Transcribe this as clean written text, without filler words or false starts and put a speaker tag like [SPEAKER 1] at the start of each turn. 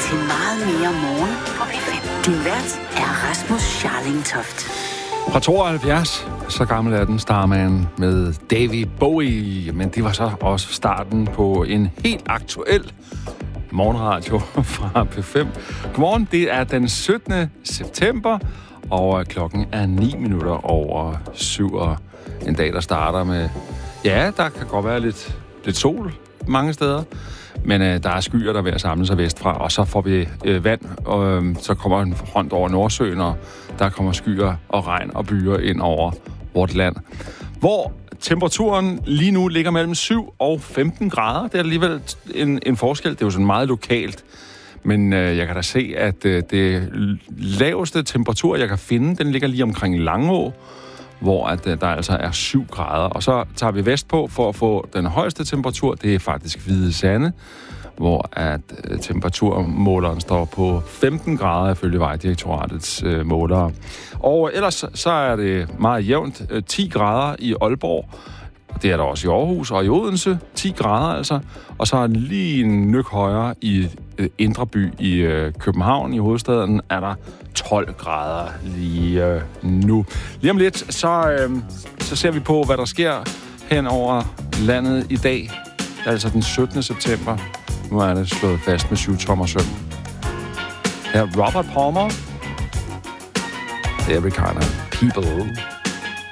[SPEAKER 1] til meget mere morgen på P5. Din vært er Rasmus Scharling Toft.
[SPEAKER 2] Fra 72, så gammel er den Starman med David Bowie. Men det var så også starten på en helt aktuel morgenradio fra P5. Godmorgen, det er den 17. september, og klokken er 7:09. Og en dag, der starter med... Ja, der kan godt være lidt sol mange steder, men der er skyer, der er ved at samle sig vestfra, og så får vi vand, og så kommer en front over Nordsøen, og der kommer skyer og regn og byer ind over vort land. Hvor temperaturen lige nu ligger mellem 7 og 15 grader. Det er alligevel en forskel. Det er jo sådan meget lokalt. Men jeg kan da se, at det laveste temperatur, jeg kan finde, den ligger lige omkring Langå, hvor at der altså er 7 grader. Og så tager vi vestpå for at få den højeste temperatur. Det er faktisk Hvide Sande, hvor at temperaturmåleren står på 15 grader ifølge Vejdirektoratets målere. Og ellers så er det meget jævnt. 10 grader i Aalborg. Det er der også i Aarhus og i Odense. 10 grader altså. Og så lige en nyk højere i Indre By i København, i hovedstaden, er der 12 grader lige nu. Lige om lidt, så ser vi på, hvad der sker hen over landet i dag. Altså den 17. september. Nu er det slået fast med 7-tommersøm. Her er Robert Palmer. Every kind of people.